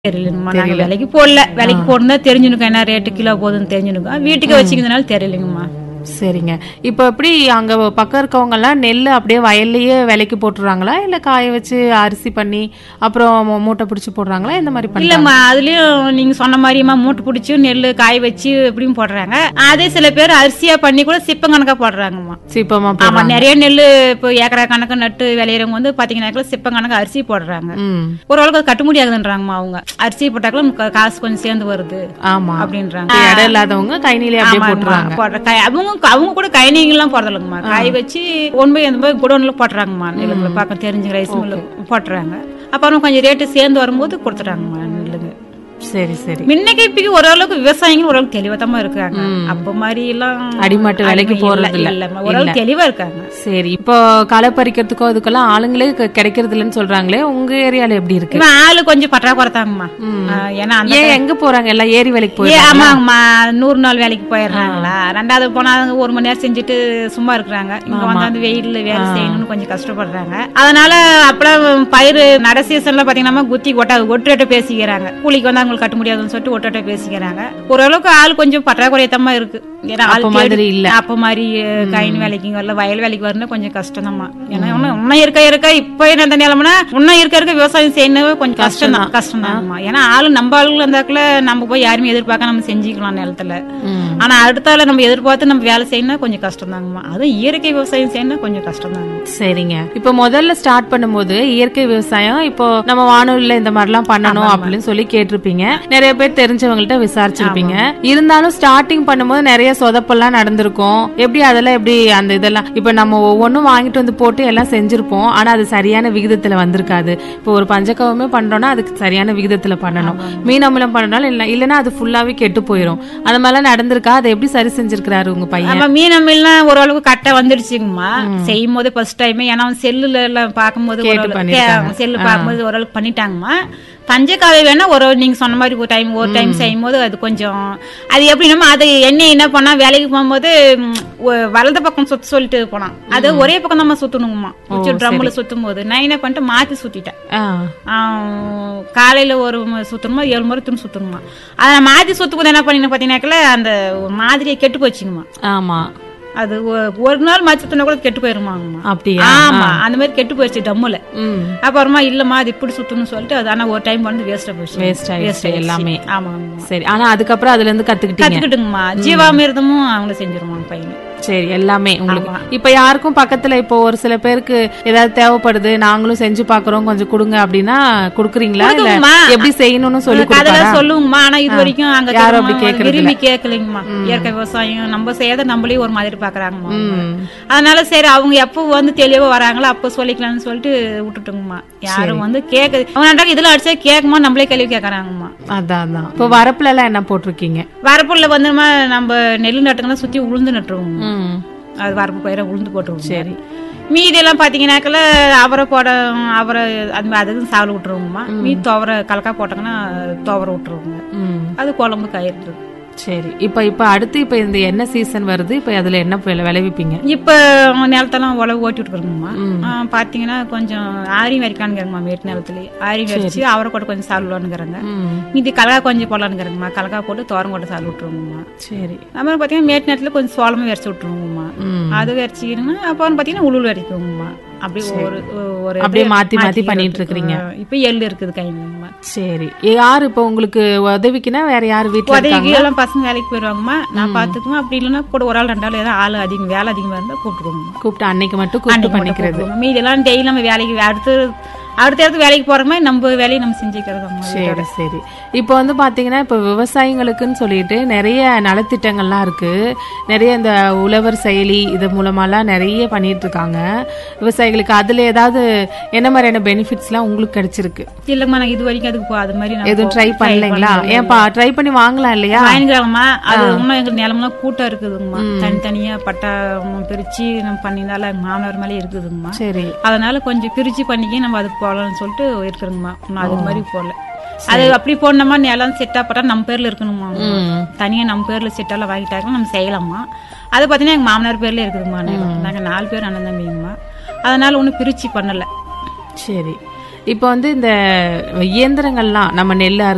தெரியலங்கம்மா. நாங்க விலைக்கு போடல. விலைக்கு போடுனா தெரிஞ்சுனுக்கோம் என்ன ரேட்டு கிலோ போகுதுன்னு தெரிஞ்சுனுக்கோம். வீட்டுக்கு வச்சுக்கிறதுனால தெரியலங்கம்மா. சரிங்க. இப்ப எப்படி அங்க பக்கம் இருக்கவங்க எல்லாம் நெல் அப்படியே வயல்லயே விலைக்கு போட்டுறாங்களா, இல்ல காய வச்சு அரிசி பண்ணி அப்புறம் மூட்டை பிடிச்சு போடுறாங்களா, இந்த மாதிரி பண்ணல? இல்லம்மா, அதுலயும் நீங்க சொன்ன மாதிரிமா மூட்டை பிடிச்சி நெல் காய வச்சு எப்படியும் போடுறாங்க. அதே சில பேர் அரிசியா பண்ணி கூட சிப்பம் கணக்கா போடுறாங்கம்மா. சிப்பமா ஆமா, நிறைய நெல் இப்போ ஏக்கரா கணக்கு நட்டு விளையிறவங்க வந்து பாத்தீங்கன்னா சிப்பம் கணக்கு அரிசி போடுறாங்க. ஓரளவுக்கு கட்டுப்படி ஆகுதுன்றாங்கம்மா. அவங்க அரிசி போட்டாக்களும் காசு கொஞ்சம் சேர்ந்து வருது அப்படின்றாங்க. இடம் இல்லாதவங்க கைனிலே அப்படியே போட்டுறாங்க. அவங்க கூட கைனிங்கெல்லாம் போடுறதுங்கம்மா. காய வச்சு ஒன் பை அந்த மாதிரி குடோன்ல போட்டுறாங்கம்மா. நெல்லுங்களை பார்க்க தெரிஞ்ச ரைஸ் மில்ல போட்டுறாங்க. அப்புறம் கொஞ்சம் ரேட்டு சேர்ந்து வரும்போது கொடுத்துட்டாங்கம்மா நெல்லுங்க. சரி சரி. முன்னைக்கு இப்ப ஓரளவுக்கு விவசாயிகள் ஓரளவுக்கு தெளிவாத்தமா இருக்காங்க. அப்ப மாதிரி எல்லாம் அடிமாட்டு வேலைக்கு போறது இல்ல, ஓரளவுக்கு தெளிவா இருக்காங்க. சரி. இப்போ களை பறிக்கிறதுக்கோ அதுக்கெல்லாம் ஆளுங்களே கிடைக்கிறது இல்லன்னு சொல்றாங்களே, உங்க ஏரியால எப்படி இருக்கு? ஆளு கொஞ்சம் பற்றாக்குறை தாங்கம்மா. ஏன்னா எங்க போறாங்க எல்லாம்? ஏரி வேலைக்கு போய் ஆமாங்கம்மா, 100 நாள் வேலைக்கு போயிடுறாங்களா. ரெண்டாவது போனா 1 மணி நேரம் செஞ்சுட்டு சும்மா இருக்கிறாங்க. இங்க வந்து வெயில்ல வேலை செய்யணும்னு கொஞ்சம் கஷ்டப்படுறாங்க. அதனால அப்பெல்லாம் பயிர் நட சீசன்ல பாத்தீங்கன்னா குத்தி ஒட்டு பேசிக்கிறாங்க. கூலிக்கு வந்து அவங்களுக்கு கட்ட முடியாதுன்னு சொல்லிட்டு ஒட்ட பேசிக்கிறாங்க. ஓரளவுக்கு ஆள் கொஞ்சம் பற்றாக்குறையத்தமா இருக்கு. ஏன்னா அப்ப மாதிரி கைனி வேலைக்கு வரல, வயல் வேலைக்கு வரணும் கொஞ்சம் கஷ்டம்தாம்மா. ஏன்னா இன்னும் இருக்க இப்ப என்ன நிலைமைனா இன்னும் இருக்க விவசாயம் செய்யணும் கொஞ்சம் கஷ்டம் தான்மா. ஏன்னா ஆளு நம்ம ஆளுகள் இருந்தாக்குல நம்ம போய் யாருமே எதிர்பார்க்க நம்ம செஞ்சுக்கலாம் நிலத்துல. ஆனா அடுத்தால நம்ம எதிர்பார்த்து நம்ம வேலை செய்யணும் கொஞ்சம் கஷ்டம் தாங்கம்மா. அதுவும் இயற்கை விவசாயம் செய்யணும் கொஞ்சம் கஷ்டம் தாங்க. சரிங்க. இப்ப முதல்ல ஸ்டார்ட் பண்ணும்போது இயற்கை விவசாயம் இப்போ நம்ம வானொலியில இந்த மாதிரி எல்லாம் பண்ணணும் அப்படின்னு சொல்லி கேட்டிருப்பீங்க. நிறைய பேர் தெரிஞ்சவங்கள்ட்ட விசாரிச்சிருப்பீங்க. இருந்தாலும் ஸ்டார்டிங் பண்ணும்போது நிறைய சொதப்பெல்லாம் நடந்திருக்கும். எப்படி அதெல்லாம் எப்படி அந்த இதெல்லாம் இப்ப நம்ம ஒவ்வொன்னும் வாங்கிட்டு வந்து போட்டு எல்லாம் செஞ்சிருப்போம். ஆனா அது சரியான விகிதத்துல வந்திருக்காது. இப்போ ஒரு பஞ்சகவமே பண்றோம்னா அதுக்கு சரியான விகிதத்துல பண்ணணும். மீன் அமிலம் பண்ணனாலும் இல்லன்னா அது ஃபுல்லாவே கெட்டு போயிரும். அந்த மாதிரிலாம் நடந்திருக்கா? அதை எப்படி சரி செஞ்சிருக்காரு உங்க பையன்? மீன் அமில்லாம் ஓரளவுக்கு கட்ட வந்துடுச்சுங்கம்மா. செய்யும் போது ஃபர்ஸ்ட் டைம். ஏன்னா செல்லுல எல்லாம் பார்க்கும்போது செல்லு பார்க்கும்போது ஓரளவுக்கு பண்ணிட்டாங்கம்மா. பஞ்சகாவை வேணா நீங்க சொன்ன மாதிரி ஒரு டைம் செய்யும் போது அது கொஞ்சம் அது எப்படின்னா அது எண்ணெய் என்ன பண்ணா வேலைக்கு போகும்போது வலது பக்கம் சொல்லிட்டு போனான். அது ஒரே பக்கம் தான் சுத்தணுங்கம்மா. ட்ரம்ல சுத்தும் போது நான் என்ன பண்ணிட்டு மாத்தி சுத்திட்டேன். காலையில ஒரு சுத்தணுமா 7 முறை துணி சுத்தணுமா. அதை மாத்தி சுத்தும் போது என்ன பண்ணீங்க பாத்தீங்கன்னாக்கல அந்த மாதிரியை கெட்டு போச்சுங்கம்மா. ஆமா, அது ஒரு நாள் மாச்சுனா கூட கெட்டு போயிருமாங்கம்மா. அப்படியா? ஆமா, அந்த மாதிரி கெட்டு போயிடுச்சு டம்முல. அப்புறமா இல்லம்மா அது இப்படி சுத்தணும்னு சொல்லிட்டு அது ஆனா ஒரு டைம் வந்து வேஸ்டா போயிடுச்சு எல்லாமே. ஆமா. சரி. ஆனா அதுக்கப்புறம் அதுல இருந்து கத்துக்கிட்டுங்கம்மா. ஜீவாமிர்தமும் அவங்கள செஞ்சிருவாங்க பையன். சரி, எல்லாமே உங்களுக்கு. இப்ப யாருக்கும் பக்கத்துல இப்போ ஒரு சில பேருக்கு ஏதாவது தேவைப்படுது, நாங்களும் செஞ்சு பாக்குறோம் கொஞ்சம் கொடுங்க அப்படின்னா குடுக்குறீங்களா? இல்ல எப்படி செய்யணும்னு சொல்லி சொல்லுங்கம்மா. ஆனா இது வரைக்கும் அங்க யாரும் அப்படி விரும்பி கேட்கலங்கம்மா. இயற்கை விவசாயம் நம்ம செய்யாத நம்மளே ஒரு மாதிரி பாக்குறாங்கம்மா. அதனால சரி அவங்க எப்ப வந்து தெளிவா வராங்களோ அப்ப சொல்லிக்கலாம்னு சொல்லிட்டு விட்டுட்டுங்கம்மா. யாரும் வந்து கேட்க இதுல அடிச்சா கேட்குமா நம்மளே கேள்வி கேட்கறாங்கம்மா. அதான். இப்ப வரப்புல எல்லாம் என்ன போட்டிருக்கீங்க? வரப்புல வந்து நம்ம நெல் நட்டுங்கன்னா சுத்தி உளுந்து நட்டுருவோம். அது வரப்பு பயிரை உளுந்து போட்டுருவோம். சரி. மீதி எல்லாம் பாத்தீங்கன்னாக்கல அவரை அதுக்கு சாவல் விட்டுருவோங்கம்மா. மீதி துவரை கலக்கா போட்டாங்கன்னா துவரை விட்டுருவோங்க. அது குழம்பு கயிறு. சரி. இப்ப அடுத்து இப்ப இந்த என்ன சீசன் வருது? இப்ப அதுல என்ன விளைவிப்பீங்க? இப்ப நிலத்தெல்லாம் உழவு ஓட்டி விட்டுருங்கம்மா. பாத்தீங்கன்னா கொஞ்சம் ஆரி வரைக்கானுங்கிறங்கம்மா. மேட்டு நிலத்துல ஆரி வரைச்சு அவரை கூட கொஞ்சம் சால்வானுங்கிறாங்க. மீதி கலகா கொஞ்சம் போடலானுங்கிறங்கம்மா. கலகா போட்டு தோரம் கூட சால் விட்டுருவோங்கம்மா. சரி. அப்புறம் பாத்தீங்கன்னா மேட்டு நேரத்துல கொஞ்சம் சோளமும் வரைச்சு விட்டுருவோங்கம்மா. அது வரைச்சிக்கணும்னா அப்புறம் பாத்தீங்கன்னா உளுள் வரைக்குங்கம்மா. அப்படியே மாத்தி மாத்தி பண்ணிட்டு இருக்கீங்க. இப்ப எள்ளு இருக்குது கைங்கம்மா. சரி. யாரு இப்ப உங்களுக்கு உதவிக்குன்னா வேற யாரு வீட்டுல உதவிக்கு எல்லாம் பசங்க வேலைக்கு போயிருவாங்கம்மா. நான் பாத்துக்குமா. அப்படி இல்லைன்னா கூட ஒரு ஆள் 2 ஆள் ஏதாவது ஆளு அதிகம் வேலை அதிகமா இருந்தா கூப்பிட்டு அன்னைக்கு மட்டும் கூப்பிட்டு பண்ணிக்கிறது. மீதி எல்லாம் டெய்லி நம்ம வேலைக்கு அடுத்த வேலைக்கு போற மாதிரி நம்ம வேலையை நம்ம செஞ்சுக்கிறது. சரி சரி. இப்போ வந்து பாத்தீங்கன்னா இப்ப விவசாயிகளுக்குன்னு சொல்லிட்டு நிறைய நலத்திட்டங்கள்லாம் இருக்கு. நிறைய இந்த உழவர் செயலி இது மூலமாலாம் நிறைய பண்ணிட்டு இருக்காங்க விவசாயிகளுக்கு. அதுல ஏதாவது என்ன மாதிரியான பெனிஃபிட்ஸ் எல்லாம் உங்களுக்கு கிடைச்சிருக்கு? இல்லம்மா, நான் இது வரைக்கும் அதுக்கு அது மாதிரி எதுவும் ட்ரை பண்ணலைங்களா? ஏன்பா ட்ரை பண்ணி வாங்கலாம் இல்லையா? வாங்கிக்கலாமா. அது இன்னும் எங்க நிலமெல்லாம் கூட்டம் இருக்குதுங்கம்மா. தனித்தனியா பட்டா பிரிச்சு நம்ம பண்ணினால எங்க மாமனார் மேலே இருக்குதுங்கம்மா. சரி. அதனால கொஞ்சம் பிரிச்சு பண்ணிக்க நம்ம அதுக்கு போகலாம்னு சொல்லிட்டு இருக்குதுங்கம்மா. நான் அது மாதிரி போடல. அது அப்படி போடணுமா நிலம் செட்டா பட்டா நம்ம பேர்ல இருக்கணுமா. தனியா நம்ம பேர்ல செட்டாலாம் வாங்கிட்டாங்க நம்ம செய்யலாமா. அது பாத்தீங்கன்னா எங்க மாமனார் பேர்ல இருக்குதுங்கம்மா. நாங்க 4 பேர் அண்ணன் தம்பிங்கம்மா. அதனால ஒன்னும் பிரிச்சு பண்ணல. சரி. இப்போ வந்து இந்த இயந்திரங்கள்லாம் நம்ம நெல்லா